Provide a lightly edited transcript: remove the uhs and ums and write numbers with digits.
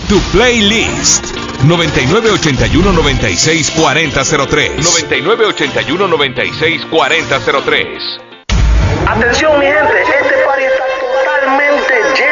tu playlist. 9981-964003. 9981-964003. Atención mi gente, este party está totalmente lleno